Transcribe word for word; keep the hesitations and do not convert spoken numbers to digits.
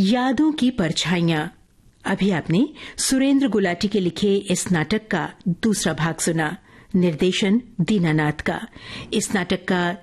यादों की परछाइयां। अभी आपने सुरेंद्र गुलाटी के लिखे इस नाटक का दूसरा भाग सुना, निर्देशन दीनानाथ का। इस नाटक का